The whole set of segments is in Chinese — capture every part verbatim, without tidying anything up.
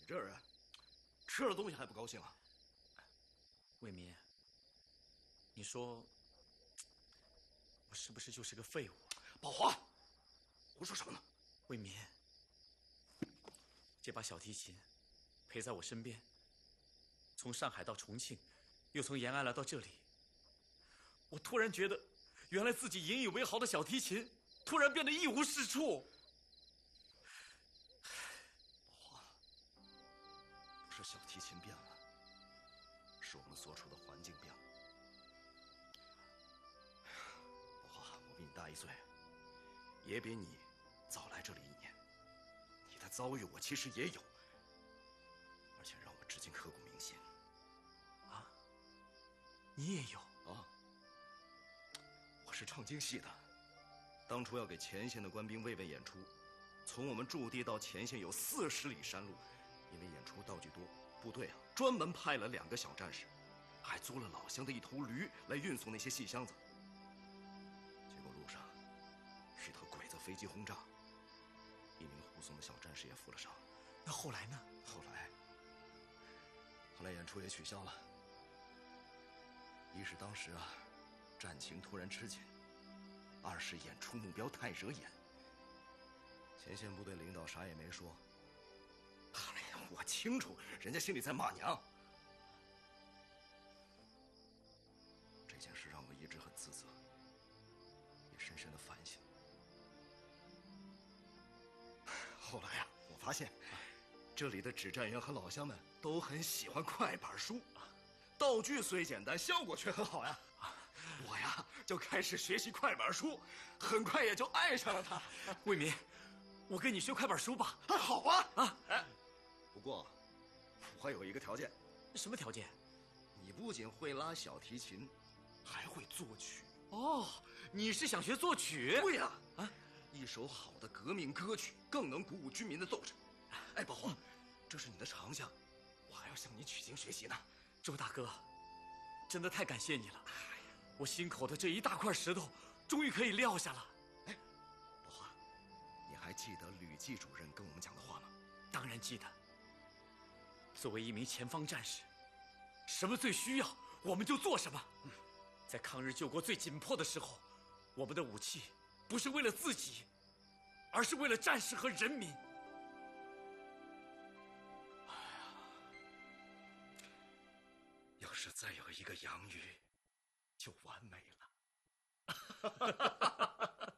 这人，吃了东西还不高兴啊？ 卫民，你说我是不是就是个废物？ 宝华，胡说什么呢？ 卫民，这把小提琴陪在我身边，从上海到重庆，又从延安来到这里，我突然觉得，原来自己引以为豪的小提琴，突然变得一无是处。 宝华，不是小提琴变了，是我们所处的环境变了。宝华，我比你大一岁，也比你早来这里一年，你的遭遇我其实也有，而且让我至今刻骨铭心。 啊，你也有啊？我是唱京戏的，当初要给前线的官兵慰问演出，从我们驻地到前线有四十里山路，因为演出道具多，部队啊专门派了两个小战士，还租了老乡的一头驴来运送那些细箱子。结果路上遇到鬼子飞机轰炸，一名护送的小战士也负了伤。 那后来呢？ 后来，后来演出也取消了。一是当时啊，战情突然吃紧；二是演出目标太惹眼。前线部队领导啥也没说。哎呀，我清楚，人家心里在骂娘。这件事让我一直很自责，也深深的反省。后来啊，我发现，这里的指战员和老乡们都很喜欢快板书。道具虽简单，效果却很好呀！我呀就开始学习快板书，很快也就爱上了它。 卫民，我跟你学快板书吧。 啊，好啊！啊，哎，不过我还有一个条件。 什么条件？ 你不仅会拉小提琴，还会作曲。 哦，你是想学作曲？ 对呀！啊，一首好的革命歌曲更能鼓舞军民的斗志。哎，宝华，这是你的长项，我还要向你取经学习呢。 周大哥，真的太感谢你了！我心口的这一大块石头，终于可以撂下了。 哎，宝华，你还记得吕季主任跟我们讲的话吗？ 当然记得。作为一名前方战士，什么最需要，我们就做什么。嗯，在抗日救国最紧迫的时候，我们的武器不是为了自己，而是为了战士和人民。 要是再有一个杨宇，就完美了。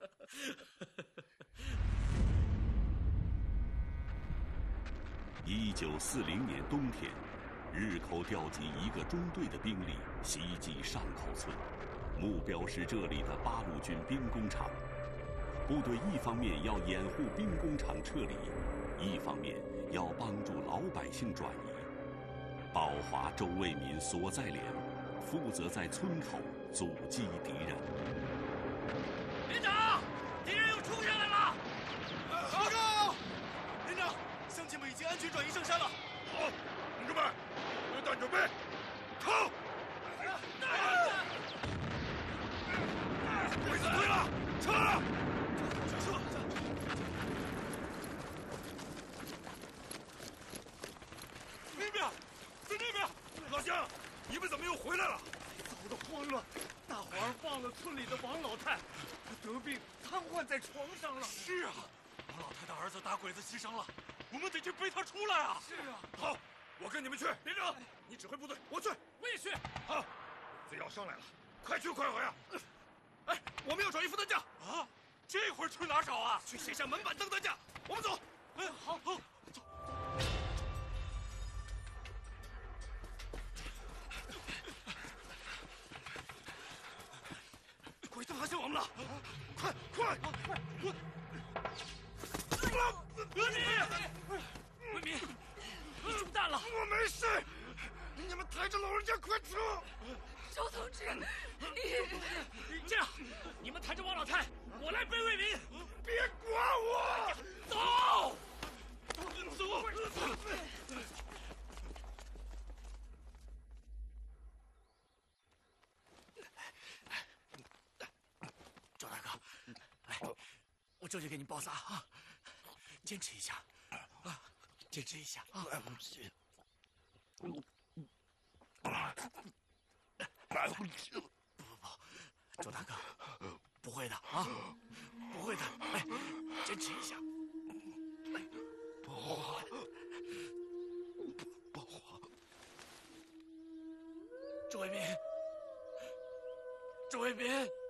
一九四零年冬天，日寇调集一个中队的兵力袭击上口村，目标是这里的八路军兵工厂。部队一方面要掩护兵工厂撤离，一方面要帮助老百姓转移。宝华、周卫民所在连负责在村口阻击敌人。 连长，敌人又冲下来了！ 报告，连长，乡亲们已经安全转移上山了。 好，同志们，有弹准备，靠！鬼子退了，撤了！ 撤！那边，在那边！ 老乡，你们怎么又回来了？ 早都慌了，大伙儿忘了村里的王老太，得病瘫痪在床上了。 是啊，王老太的儿子打鬼子牺牲了，我们得去背他出来啊！ 是啊， 好，我跟你们去。连长，你指挥部队，我去。 我也去。 好，鬼子要上来了，快去快回啊！ 哎，我们要找一副担架啊！这会儿去哪找啊？ 去卸下门板登担架。我们走。 哎，好，好，走。 鬼子发现我们了！快快快！我。 卫民，卫民，你中弹了！ 我没事，你们抬着老人家快撤！ 周同志，你这样，你们抬着王老太，我来背卫民。 别管我， 走， 走。 赵大哥，来，我这就给你包扎啊，坚持一下啊！ 坚持一下啊！ 来不及， 来不及了！不不不，周大哥，不会的啊，不会的！哎，坚持一下。 宝华，宝华， 周卫民，周卫民。